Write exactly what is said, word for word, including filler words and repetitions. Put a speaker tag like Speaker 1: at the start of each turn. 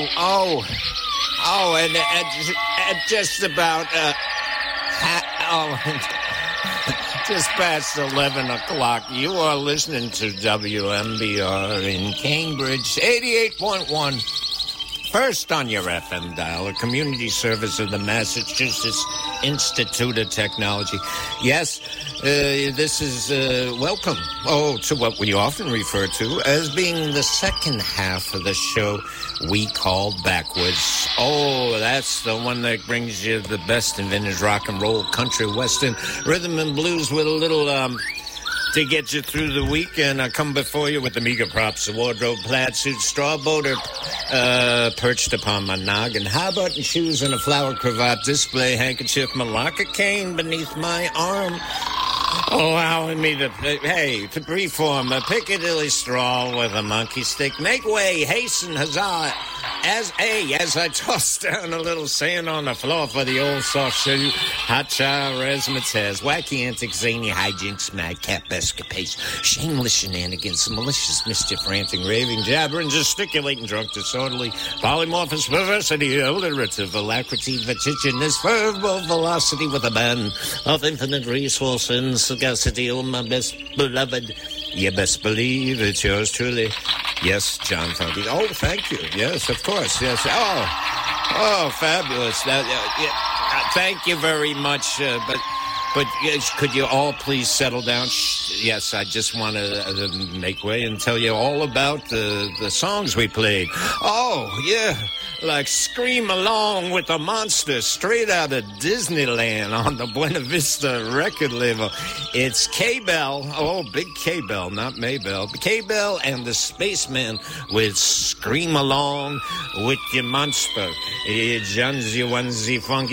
Speaker 1: Oh, oh, oh, and at, at just about, uh, ha- oh, just past eleven o'clock, you are listening to W M B R in Cambridge, eighty-eight point one. First on your F M dial, a community service of the Massachusetts Institute of Technology. Yes, uh, this is uh, welcome, oh, to what we often refer to as being the second half of the show we call Backwards. Oh, that's the one that brings you the best in vintage rock and roll, country, western, rhythm and blues with a little... um. To get you through the week, and I come before you with the meager props, a wardrobe, plaid suit, straw boater uh, perched upon my noggin, high button shoes and a flower cravat, display handkerchief, malacca cane beneath my arm, allowing me to, hey, to preform a Piccadilly stroll with a monkey stick. Make way, hasten, huzzah, as a, as I toss down a little sand on the floor for the old soft shoe, hot child razzmatazz, wacky antics, zany hijinks, madcap escapades, shameless shenanigans, malicious mischief, ranting, raving, jabbering, gesticulating, drunk, disorderly, polymorphous perversity, alliterative alacrity, vertiginous, verbal velocity with a band of infinite resource and sagacity. Oh, my best beloved, you best believe it's yours truly. Yes, John Funky. Oh, thank you. Yes, of course. Yes. Oh, oh, fabulous. That, uh, yeah, uh, thank you very much. Uh, but, but yes, could you all please settle down? Shh. Yes, I just want to uh, make way and tell you all about the the songs we played. Oh, yeah. Like Scream Along with the Monster, straight out of Disneyland on the Buena Vista record label. It's K-Bell, oh, big K-Bell, not Maybell. K-Bell and the Spaceman with Scream Along with your Monster. Jonesy Onesie Funky.